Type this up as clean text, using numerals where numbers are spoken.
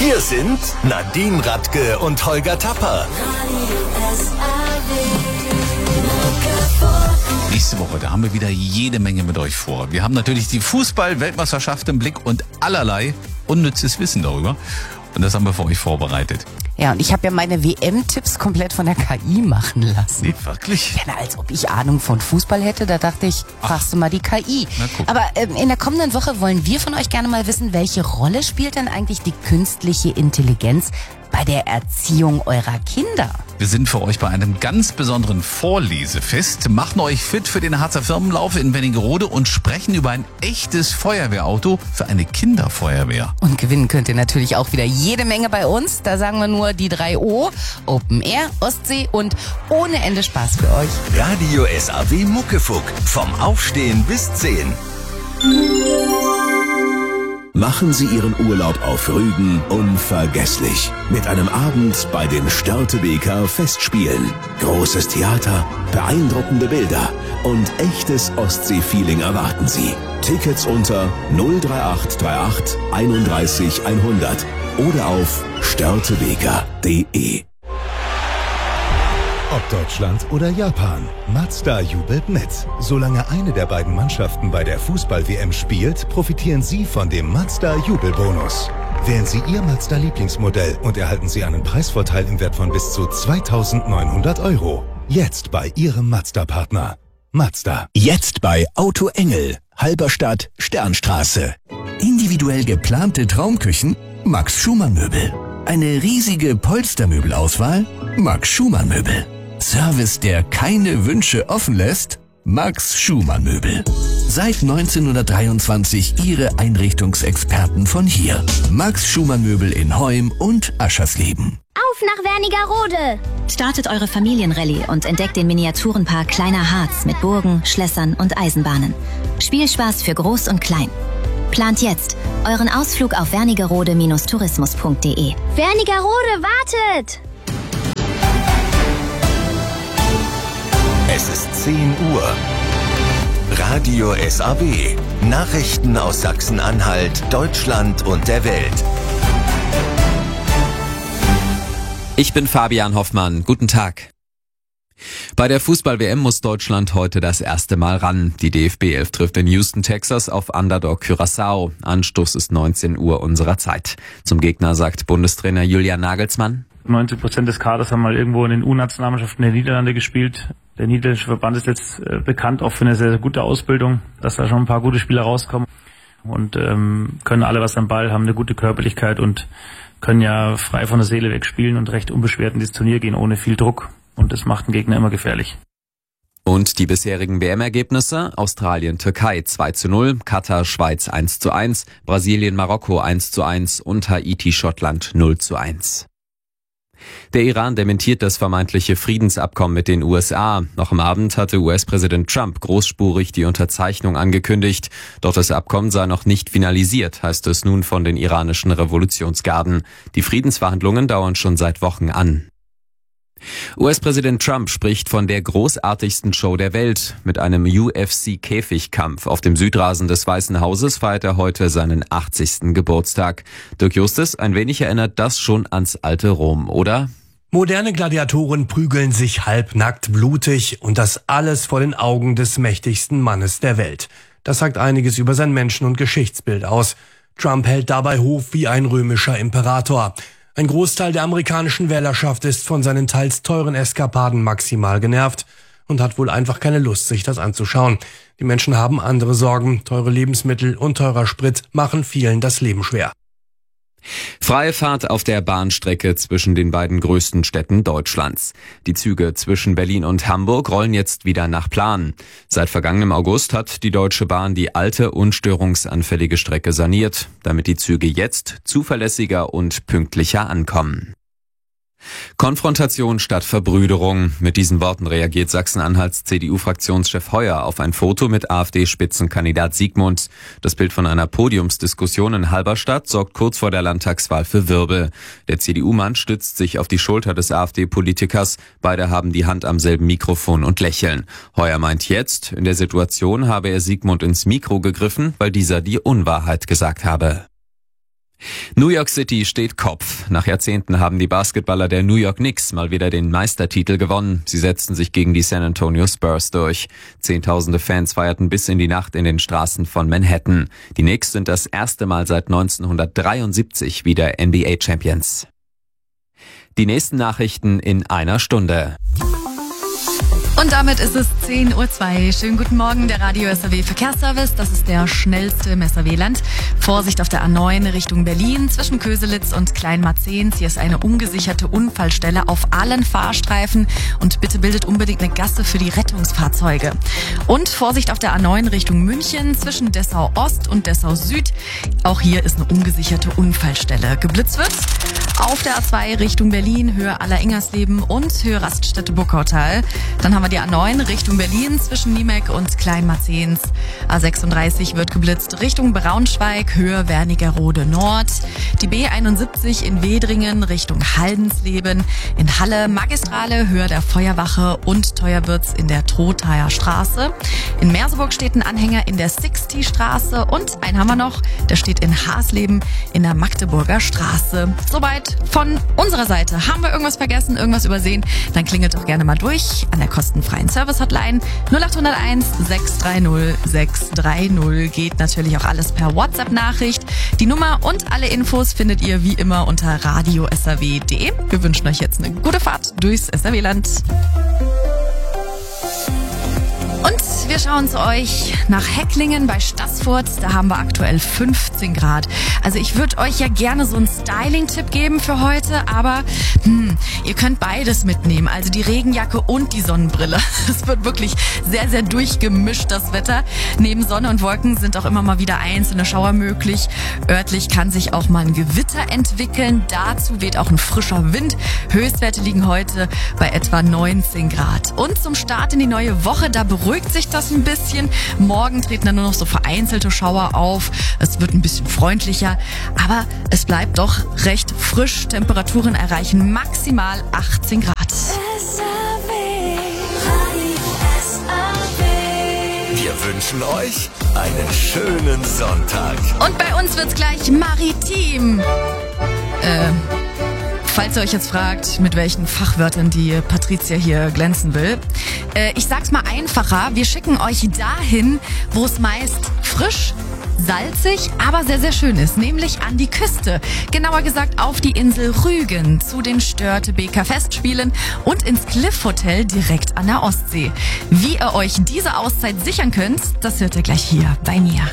Hier sind Nadine Radke und Holger Tapper. Nächste Woche, da haben wir wieder jede Menge mit euch vor. Wir haben natürlich die Fußball-Weltmeisterschaft im Blick und allerlei unnützes Wissen darüber. Und das haben wir für euch vorbereitet. Ja, und ich habe ja meine WM-Tipps komplett von der KI machen lassen. Nee, wirklich? Ja, na, als ob ich Ahnung von Fußball hätte, da dachte ich, fragst du mal die KI. Aber in der kommenden Woche wollen wir von euch gerne mal wissen, welche Rolle spielt denn eigentlich die künstliche Intelligenz bei der Erziehung eurer Kinder? Wir sind für euch bei einem ganz besonderen Vorlesefest, machen euch fit für den Harzer Firmenlauf in Wernigerode und sprechen über ein echtes Feuerwehrauto für eine Kinderfeuerwehr. Und gewinnen könnt ihr natürlich auch wieder jede Menge bei uns. Da sagen wir nur die 3 O, Open Air, Ostsee und ohne Ende Spaß für euch. Radio SAW Muckefuck. Vom Aufstehen bis 10. Machen Sie Ihren Urlaub auf Rügen unvergesslich. Mit einem Abend bei den Störtebeker Festspielen. Großes Theater, beeindruckende Bilder und echtes Ostsee-Feeling erwarten Sie. Tickets unter 03838 31 100 oder auf störtebeker.de. Ob Deutschland oder Japan, Mazda jubelt mit. Solange eine der beiden Mannschaften bei der Fußball-WM spielt, profitieren Sie von dem Mazda-Jubelbonus. Wählen Sie Ihr Mazda-Lieblingsmodell und erhalten Sie einen Preisvorteil im Wert von bis zu 2.900 €. Jetzt bei Ihrem Mazda-Partner. Mazda. Jetzt bei Auto Engel, Halberstadt, Sternstraße. Individuell geplante Traumküchen? Max Schumann Möbel. Eine riesige Polstermöbelauswahl? Max Schumann Möbel. Service, der keine Wünsche offen lässt? Max Schumann Möbel. Seit 1923 Ihre Einrichtungsexperten von hier. Max Schumann Möbel in Heum und Aschersleben. Auf nach Wernigerode! Startet eure Familienrallye und entdeckt den Miniaturenpark Kleiner Harz mit Burgen, Schlössern und Eisenbahnen. Spielspaß für Groß und Klein. Plant jetzt euren Ausflug auf wernigerode-tourismus.de. Wernigerode wartet! Es ist 10 Uhr. Radio SAW. Nachrichten aus Sachsen-Anhalt, Deutschland und der Welt. Ich bin Fabian Hoffmann. Guten Tag. Bei der Fußball-WM muss Deutschland heute das erste Mal ran. Die DFB 11 trifft in Houston, Texas auf Underdog Curaçao. Anstoß ist 19 Uhr unserer Zeit. Zum Gegner sagt Bundestrainer Julian Nagelsmann: 90% des Kaders haben mal irgendwo in den U-Nationalmannschaften der Niederlande gespielt. Der niederländische Verband ist jetzt bekannt auch für eine sehr, sehr gute Ausbildung, dass da schon ein paar gute Spieler rauskommen und können alle was am Ball, haben eine gute Körperlichkeit und können ja frei von der Seele weg spielen und recht unbeschwert in dieses Turnier gehen, ohne viel Druck. Und das macht den Gegner immer gefährlich. Und die bisherigen WM-Ergebnisse: Australien-Türkei 2:0, Katar-Schweiz 1:1, Brasilien-Marokko 1:1 und Haiti-Schottland 0:1. Der Iran dementiert das vermeintliche Friedensabkommen mit den USA. Noch am Abend hatte US-Präsident Trump großspurig die Unterzeichnung angekündigt. Doch das Abkommen sei noch nicht finalisiert, heißt es nun von den iranischen Revolutionsgarden. Die Friedensverhandlungen dauern schon seit Wochen an. US-Präsident Trump spricht von der großartigsten Show der Welt. Mit einem UFC-Käfigkampf auf dem Südrasen des Weißen Hauses feiert er heute seinen 80. Geburtstag. Dirk Justus, ein wenig erinnert das schon ans alte Rom, oder? Moderne Gladiatoren prügeln sich halbnackt, blutig und das alles vor den Augen des mächtigsten Mannes der Welt. Das sagt einiges über sein Menschen- und Geschichtsbild aus. Trump hält dabei Hof wie ein römischer Imperator. Ein Großteil der amerikanischen Wählerschaft ist von seinen teils teuren Eskapaden maximal genervt und hat wohl einfach keine Lust, sich das anzuschauen. Die Menschen haben andere Sorgen. Teure Lebensmittel und teurer Sprit machen vielen das Leben schwer. Freie Fahrt auf der Bahnstrecke zwischen den beiden größten Städten Deutschlands. Die Züge zwischen Berlin und Hamburg rollen jetzt wieder nach Plan. Seit vergangenem August hat die Deutsche Bahn die alte, unstörungsanfällige Strecke saniert, damit die Züge jetzt zuverlässiger und pünktlicher ankommen. Konfrontation statt Verbrüderung. Mit diesen Worten reagiert Sachsen-Anhalts CDU-Fraktionschef Heuer auf ein Foto mit AfD-Spitzenkandidat Siegmund. Das Bild von einer Podiumsdiskussion in Halberstadt sorgt kurz vor der Landtagswahl für Wirbel. Der CDU-Mann stützt sich auf die Schulter des AfD-Politikers. Beide haben die Hand am selben Mikrofon und lächeln. Heuer meint jetzt, in der Situation habe er Siegmund ins Mikro gegriffen, weil dieser die Unwahrheit gesagt habe. New York City steht Kopf. Nach Jahrzehnten haben die Basketballer der New York Knicks mal wieder den Meistertitel gewonnen. Sie setzten sich gegen die San Antonio Spurs durch. Zehntausende Fans feierten bis in die Nacht in den Straßen von Manhattan. Die Knicks sind das erste Mal seit 1973 wieder NBA-Champions. Die nächsten Nachrichten in einer Stunde. Und damit ist es 10:02 Uhr. Schönen guten Morgen, der Radio SAW Verkehrsservice. Das ist der schnellste im SAW-Land. Vorsicht auf der A9 Richtung Berlin zwischen Köselitz und Kleinmarzehns. Hier ist eine ungesicherte Unfallstelle auf allen Fahrstreifen. Und bitte bildet unbedingt eine Gasse für die Rettungsfahrzeuge. Und Vorsicht auf der A9 Richtung München zwischen Dessau Ost und Dessau Süd. Auch hier ist eine ungesicherte Unfallstelle. Geblitzt wird auf der A2 Richtung Berlin, Höhe Alleringhersleben und Höhe Raststätte Burgautal. Dann haben wir die A9 Richtung Berlin zwischen Niemek und Kleinmarzehns. A36 wird geblitzt Richtung Braunschweig, Höhe Wernigerode Nord. Die B71 in Wedringen Richtung Haldensleben. In Halle Magistrale, Höhe der Feuerwache und teuer wird's in der Trothaer Straße. In Merseburg steht ein Anhänger in der Sixty-Straße und einen haben wir noch, der steht in Hasleben in der Magdeburger Straße. Soweit von unserer Seite. Haben wir irgendwas vergessen, irgendwas übersehen? Dann klingelt doch gerne mal durch an der kostenfreien Service-Hotline 0801 630 630. Geht natürlich auch alles per WhatsApp-Nachricht. Die Nummer und alle Infos findet ihr wie immer unter radiosaw.de. Wir wünschen euch jetzt eine gute Fahrt durchs SAW-Land. Und wir schauen zu euch nach Hecklingen bei Staßfurt. Da haben wir aktuell 15 Grad. Also ich würde euch ja gerne so einen Styling-Tipp geben für heute, aber ihr könnt beides mitnehmen. Also die Regenjacke und die Sonnenbrille. Es wird wirklich sehr, sehr durchgemischt, das Wetter. Neben Sonne und Wolken sind auch immer mal wieder einzelne Schauer möglich. Örtlich kann sich auch mal ein Gewitter entwickeln. Dazu weht auch ein frischer Wind. Höchstwerte liegen heute bei etwa 19 Grad. Und zum Start in die neue Woche, da beruhigt sich das ein bisschen. Morgen treten dann nur noch so vereinzelte Schauer auf. Es wird ein bisschen freundlicher, aber es bleibt doch recht frisch. Temperaturen erreichen maximal 18 Grad. Wir wünschen euch einen schönen Sonntag. Und bei uns wird's gleich maritim. Falls ihr euch jetzt fragt, mit welchen Fachwörtern die Patricia hier glänzen will. Ich sag's mal einfacher. Wir schicken euch dahin, wo es meist frisch, salzig, aber sehr, sehr schön ist. Nämlich an die Küste. Genauer gesagt auf die Insel Rügen zu den Störtebeker Festspielen und ins Cliff Hotel direkt an der Ostsee. Wie ihr euch diese Auszeit sichern könnt, das hört ihr gleich hier bei mir.